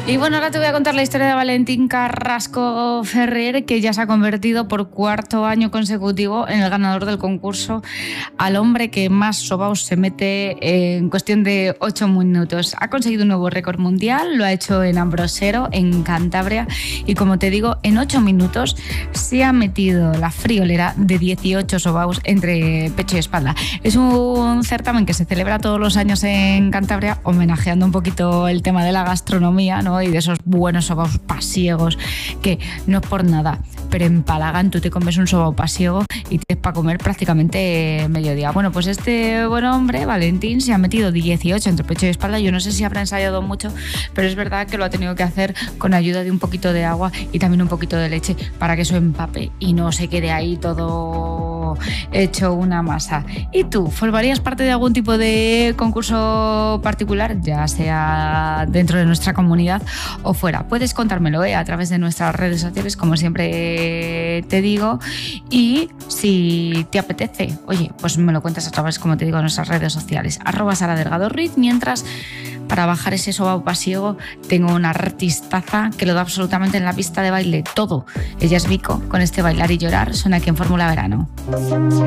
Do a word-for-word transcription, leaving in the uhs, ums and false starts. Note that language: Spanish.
Y bueno, ahora te voy a contar la historia de Valentín Carrasco Ferrer, que ya se ha convertido por cuarto año consecutivo en el ganador del concurso al hombre que más sobaos se mete en cuestión de ocho minutos. Ha conseguido un nuevo récord mundial, lo ha hecho en Ambrosero, en Cantabria, y como te digo, en ocho minutos se ha metido la friolera de dieciocho sobaos entre pecho y espalda. Es un certamen que se celebra todos los años en Cantabria, homenajeando un poquito el tema de la gastronomía, ¿no? Y de esos buenos sobaos pasiegos que no es por nada, pero empalagan. Tú te comes un sobao pasiego y tienes para comer prácticamente mediodía. Bueno, pues este buen hombre, Valentín, se ha metido dieciocho entre pecho y espalda. Yo no sé si habrá ensayado mucho, pero es verdad que lo ha tenido que hacer con ayuda de un poquito de agua y también un poquito de leche para que eso empape y no se quede ahí todo hecho una masa. ¿Y tú, formarías parte de algún tipo de concurso particular, ya sea dentro de nuestra comunidad o fuera? Puedes contármelo ¿eh? a través de nuestras redes sociales, como siempre te digo, y si te apetece, oye, pues me lo cuentas a través, como te digo, de nuestras redes sociales, arroba Sara Delgado Ruiz. Mientras, para bajar ese sobao pasiego, tengo una artistaza que lo da absolutamente en la pista de baile todo. Ella es Vico, con este Bailar y Llorar, suena aquí en Fórmula Verano.